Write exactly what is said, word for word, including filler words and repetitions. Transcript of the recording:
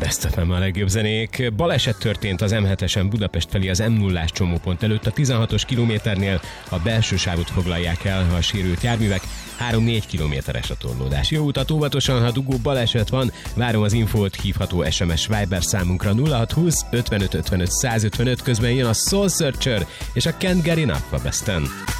figyelmeztetem a legjobb zenék. Baleset történt az em hetesen Budapest felé az em nullás csomópont előtt a tizenhatos kilométernél. A belső sávot foglalják el a sérült járművek. három-négy kilométeres a torlódás. Jó utat, óvatosan, ha dugó baleset van. Várom az infót, hívható es em es Viber számunkra nulla hat húsz ötvenöt ötvenöt százötvenöt, közben jön a Soul Searcher és a Can't Get Enough a Besten.